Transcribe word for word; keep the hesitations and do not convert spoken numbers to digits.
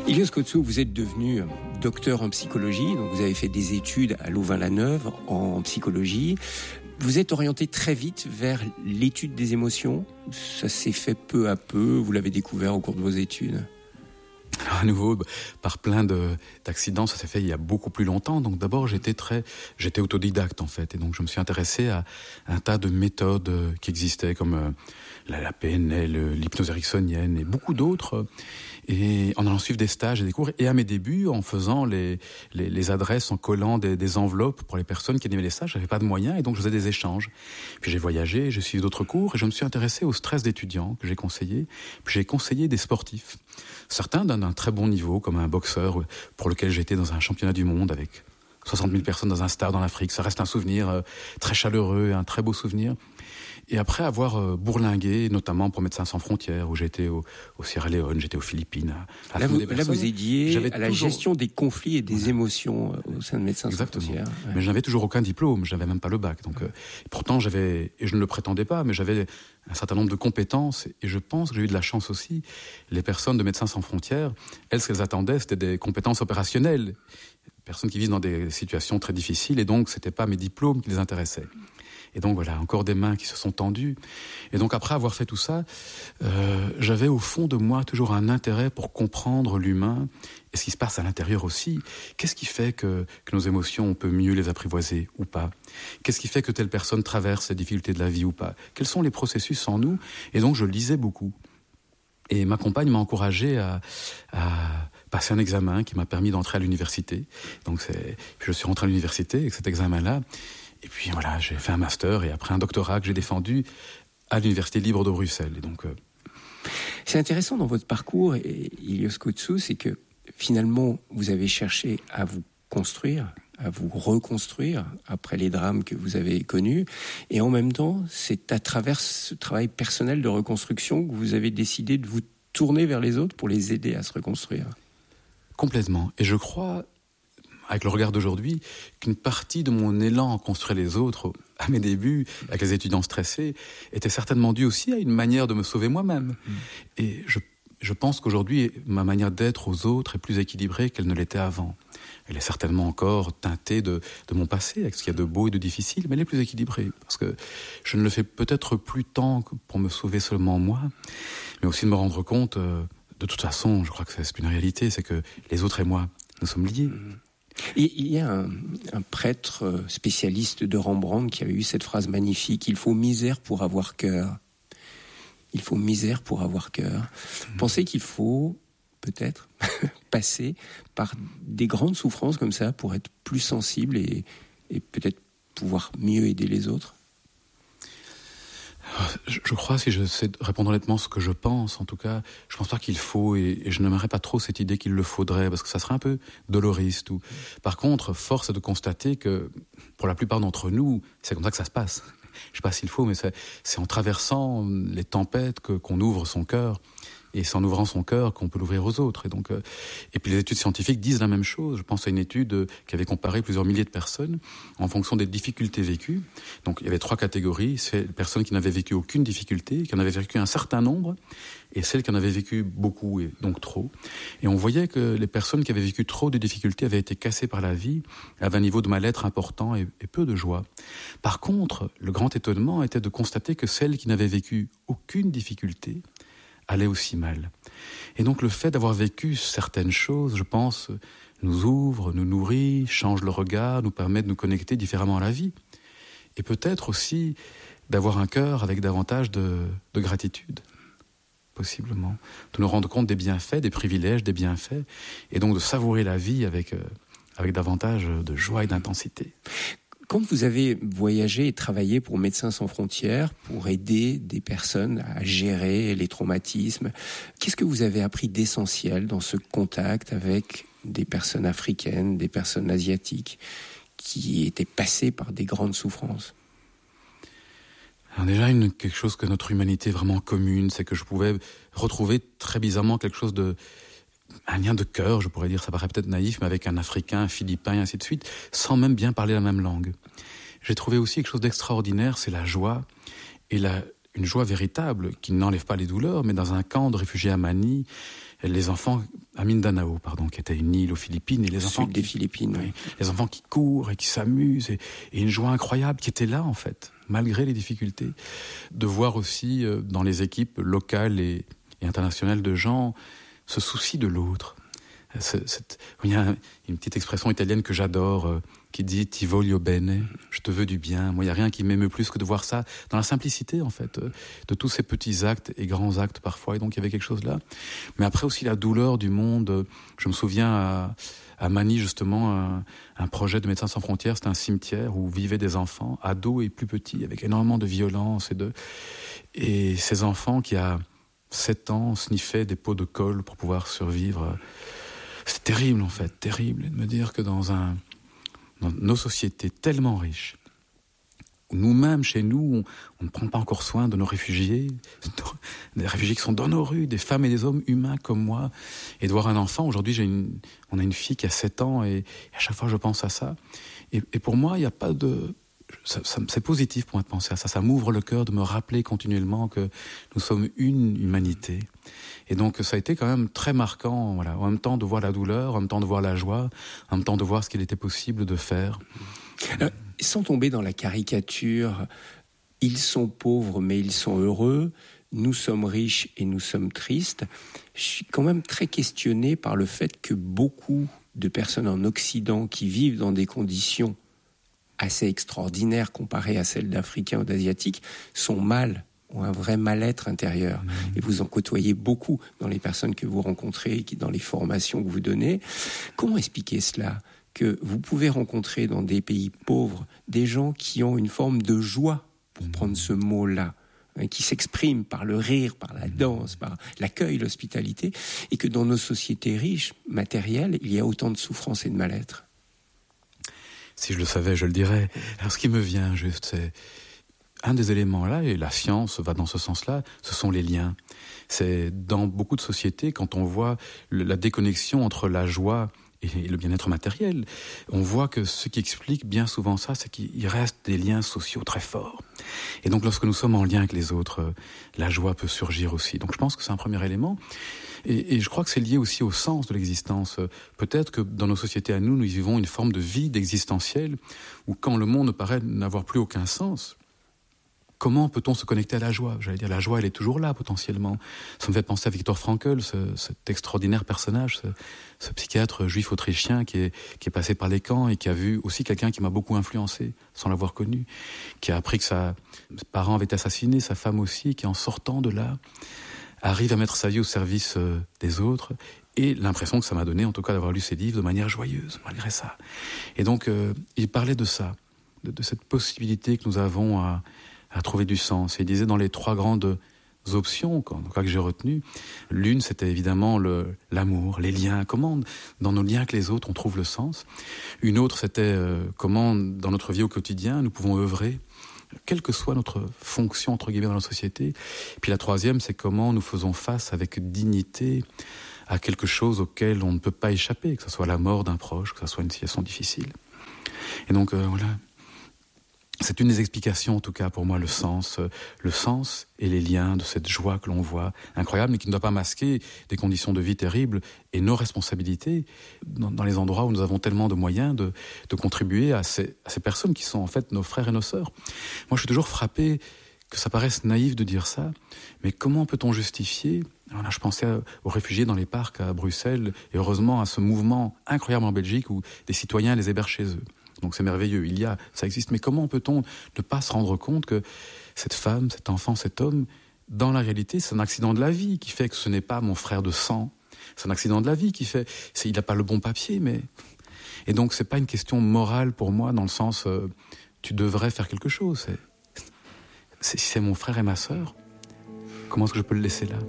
Ilios Kotsou, vous êtes devenu docteur en psychologie, donc vous avez fait des études à Louvain-la-Neuve en psychologie. Vous êtes orienté très vite vers l'étude des émotions. Ça s'est fait peu à peu, vous l'avez découvert au cours de vos études. À nouveau, par plein de, d'accidents, ça s'est fait il y a beaucoup plus longtemps. Donc d'abord, j'étais très, j'étais autodidacte en fait, et donc je me suis intéressé à un tas de méthodes qui existaient, comme euh, la, la P N L, l'hypnose ericksonienne et beaucoup d'autres. Et en allant suivre des stages et des cours, et à mes débuts, en faisant les, les, les adresses, en collant des, des enveloppes pour les personnes qui animaient les stages, j'avais pas de moyens, et donc je faisais des échanges. Puis j'ai voyagé, j'ai suivi d'autres cours, et je me suis intéressé au stress d'étudiants que j'ai conseillé. Puis j'ai conseillé des sportifs. Certains d'un, d'un très bon niveau, comme un boxeur pour lequel j'étais dans un championnat du monde avec soixante mille personnes dans un stade en Afrique. Ça reste un souvenir euh, très chaleureux, un très beau souvenir. Et après avoir euh, bourlingué, notamment pour Médecins sans frontières, où j'étais au, au Sierra Leone, j'étais aux Philippines. À, à là, vous, là, vous aidiez à la toujours... gestion des conflits et des ouais. émotions au sein de Médecins Exactement. sans frontières. Ouais. Mais je n'avais toujours aucun diplôme, je n'avais même pas le bac. Donc, euh, pourtant, j'avais, et je ne le prétendais pas, mais j'avais un certain nombre de compétences. Et je pense que j'ai eu de la chance aussi. Les personnes de Médecins sans frontières, elles, ce qu'elles attendaient, c'était des compétences opérationnelles. Personnes qui vivent dans des situations très difficiles, et donc, c'était pas mes diplômes qui les intéressaient. Et donc voilà, encore des mains qui se sont tendues. Et donc après avoir fait tout ça, euh, j'avais au fond de moi toujours un intérêt pour comprendre l'humain et ce qui se passe à l'intérieur aussi. Qu'est-ce qui fait que, que nos émotions, on peut mieux les apprivoiser ou pas? Qu'est-ce qui fait que telle personne traverse les difficultés de la vie ou pas? Quels sont les processus en nous? Et donc je lisais beaucoup. Et ma compagne m'a encouragé à, à passer un examen qui m'a permis d'entrer à l'université. Donc c'est, puis je suis rentré à l'université avec cet examen-là. Et puis voilà, j'ai fait un master et après un doctorat que j'ai défendu à l'Université libre de Bruxelles. Et donc, euh... c'est intéressant dans votre parcours, Ilios Kotsou, c'est que finalement, vous avez cherché à vous construire, à vous reconstruire après les drames que vous avez connus. Et en même temps, c'est à travers ce travail personnel de reconstruction que vous avez décidé de vous tourner vers les autres pour les aider à se reconstruire. Complètement. Et je crois, avec le regard d'aujourd'hui, qu'une partie de mon élan à construire les autres, à mes débuts, avec les étudiants stressés, était certainement due aussi à une manière de me sauver moi-même. Mmh. Et je, je pense qu'aujourd'hui, ma manière d'être aux autres est plus équilibrée qu'elle ne l'était avant. Elle est certainement encore teintée de, de mon passé, avec ce qu'il y a de beau et de difficile, mais elle est plus équilibrée. Parce que je ne le fais peut-être plus tant que pour me sauver seulement moi, mais aussi de me rendre compte, euh, de toute façon, je crois que c'est une réalité, c'est que les autres et moi, nous sommes liés. Mmh. Et il y a un, un prêtre spécialiste de Rembrandt qui avait eu cette phrase magnifique: il faut misère pour avoir cœur. Il faut misère pour avoir cœur. Mmh. Pensez qu'il faut peut-être passer par des grandes souffrances comme ça pour être plus sensible et, et peut-être pouvoir mieux aider les autres. Je, je crois, si je sais répondre honnêtement ce que je pense, en tout cas, je pense pas qu'il faut, et, et je n'aimerais pas trop cette idée qu'il le faudrait, parce que ça serait un peu doloriste. Ou... Par contre, force est de constater que, pour la plupart d'entre nous, c'est comme ça que ça se passe. Je sais pas s'il faut, mais c'est, c'est en traversant les tempêtes que, qu'on ouvre son cœur. Et c'est en ouvrant son cœur qu'on peut l'ouvrir aux autres. Et donc, euh, et puis les études scientifiques disent la même chose. Je pense à une étude euh, qui avait comparé plusieurs milliers de personnes en fonction des difficultés vécues. Donc, il y avait trois catégories. C'est les personnes qui n'avaient vécu aucune difficulté, qui en avaient vécu un certain nombre, et celles qui en avaient vécu beaucoup, et donc trop. Et on voyait que les personnes qui avaient vécu trop de difficultés avaient été cassées par la vie, avaient un niveau de mal-être important et, et peu de joie. Par contre, le grand étonnement était de constater que celles qui n'avaient vécu aucune difficulté allait aussi mal. Et donc le fait d'avoir vécu certaines choses, je pense, nous ouvre, nous nourrit, change le regard, nous permet de nous connecter différemment à la vie. Et peut-être aussi d'avoir un cœur avec davantage de, de gratitude, possiblement. De nous rendre compte des bienfaits, des privilèges, des bienfaits, et donc de savourer la vie avec, euh, avec davantage de joie et d'intensité. Quand vous avez voyagé et travaillé pour Médecins sans frontières, pour aider des personnes à gérer les traumatismes, qu'est-ce que vous avez appris d'essentiel dans ce contact avec des personnes africaines, des personnes asiatiques qui étaient passées par des grandes souffrances ? Alors déjà, une, quelque chose que notre humanité est vraiment commune, c'est que je pouvais retrouver très bizarrement quelque chose de... un lien de cœur, je pourrais dire, ça paraît peut-être naïf, mais avec un Africain, un Philippin, et ainsi de suite, sans même bien parler la même langue. J'ai trouvé aussi quelque chose d'extraordinaire, c'est la joie, et la, une joie véritable, qui n'enlève pas les douleurs, mais dans un camp de réfugiés à Mani, les enfants à Mindanao, pardon, qui était une île aux Philippines, et les enfants Sud des qui, Philippines, oui, oui. les enfants qui courent et qui s'amusent, et, et une joie incroyable qui était là en fait, malgré les difficultés. De voir aussi euh, dans les équipes locales et, et internationales de gens ce souci de l'autre. C'est, c'est, il y a une petite expression italienne que j'adore euh, qui dit ti voglio bene, je te veux du bien. Moi, il n'y a rien qui m'émeut plus que de voir ça dans la simplicité, en fait, euh, de tous ces petits actes et grands actes parfois. Et donc, il y avait quelque chose là. Mais après aussi, la douleur du monde. Je me souviens à, à Manille, justement, un, un projet de Médecins sans frontières. C'était un cimetière où vivaient des enfants, ados et plus petits, avec énormément de violence. Et, de... et ces enfants qui, à sept ans, sniffaient des pots de colle pour pouvoir survivre. C'est terrible, en fait, terrible. Et de me dire que dans, un, dans nos sociétés tellement riches, où nous-mêmes, chez nous, on, on ne prend pas encore soin de nos réfugiés, des réfugiés qui sont dans nos rues, des femmes et des hommes humains comme moi, et de voir un enfant. Aujourd'hui, j'ai une, on a une fille qui a sept ans, et à chaque fois, je pense à ça. Et, et pour moi, il n'y a pas de... Ça, ça, c'est positif pour moi de penser à ça. Ça m'ouvre le cœur de me rappeler continuellement que nous sommes une humanité. Et donc, ça a été quand même très marquant, voilà. En même temps de voir la douleur, en même temps de voir la joie, en même temps de voir ce qu'il était possible de faire. Alors, sans tomber dans la caricature, ils sont pauvres mais ils sont heureux, nous sommes riches et nous sommes tristes. Je suis quand même très questionné par le fait que beaucoup de personnes en Occident qui vivent dans des conditions assez extraordinaires comparées à celles d'Africains ou d'Asiatiques sont mal, ont un vrai mal-être intérieur. Mmh. Et vous en côtoyez beaucoup dans les personnes que vous rencontrez, dans les formations que vous donnez. Comment expliquer cela ? Que vous pouvez rencontrer dans des pays pauvres des gens qui ont une forme de joie, pour prendre ce mot-là, hein, qui s'expriment par le rire, par la danse, par l'accueil, l'hospitalité, et que dans nos sociétés riches, matérielles, il y a autant de souffrance et de mal-être. Si je le savais, je le dirais. Alors ce qui me vient juste, c'est un des éléments là, et la science va dans ce sens-là, ce sont les liens. C'est dans beaucoup de sociétés, quand on voit le, la déconnexion entre la joie et le bien-être matériel, on voit que ce qui explique bien souvent ça, c'est qu'il reste des liens sociaux très forts. Et donc lorsque nous sommes en lien avec les autres, la joie peut surgir aussi. Donc je pense que c'est un premier élément. Et, et je crois que c'est lié aussi au sens de l'existence. Peut-être que dans nos sociétés à nous, nous vivons une forme de vide existentiel, où quand le monde paraît n'avoir plus aucun sens, comment peut-on se connecter à la joie ? J'allais dire, la joie, elle est toujours là, potentiellement. Ça me fait penser à Viktor Frankl, ce, cet extraordinaire personnage, ce, ce psychiatre juif autrichien qui est, qui est passé par les camps et qui a vu aussi quelqu'un qui m'a beaucoup influencé, sans l'avoir connu, qui a appris que sa, ses parents avaient été assassinés, sa femme aussi, qui en sortant de là, arrive à mettre sa vie au service euh, des autres, et l'impression que ça m'a donné, en tout cas, d'avoir lu ses livres de manière joyeuse, malgré ça. Et donc, euh, il parlait de ça, de, de cette possibilité que nous avons à à trouver du sens. Et il disait dans les trois grandes options, en tout cas que j'ai retenues, l'une c'était évidemment le, l'amour, les liens, comment dans nos liens avec les autres on trouve le sens. Une autre c'était euh, comment dans notre vie au quotidien nous pouvons œuvrer, quelle que soit notre fonction entre guillemets dans la société. Et puis la troisième c'est comment nous faisons face avec dignité à quelque chose auquel on ne peut pas échapper, que ce soit la mort d'un proche, que ce soit une situation difficile. Et donc euh, voilà. C'est une des explications, en tout cas, pour moi, le sens, euh, le sens et les liens de cette joie que l'on voit, incroyable, mais qui ne doit pas masquer des conditions de vie terribles et nos responsabilités dans, dans les endroits où nous avons tellement de moyens de, de contribuer à ces, à ces personnes qui sont en fait nos frères et nos sœurs. Moi, je suis toujours frappé que ça paraisse naïf de dire ça, mais comment peut-on justifier ? Alors là, je pensais aux réfugiés dans les parcs à Bruxelles, et heureusement à ce mouvement incroyable en Belgique où des citoyens les hébergent chez eux. Donc c'est merveilleux, il y a, ça existe. Mais comment peut-on ne pas se rendre compte que cette femme, cet enfant, cet homme, dans la réalité, c'est un accident de la vie qui fait que ce n'est pas mon frère de sang. C'est un accident de la vie qui fait... C'est, il n'a pas le bon papier, mais... Et donc c'est pas une question morale pour moi, dans le sens, euh, tu devrais faire quelque chose. C'est, c'est, si c'est mon frère et ma sœur, comment est-ce que je peux le laisser là ?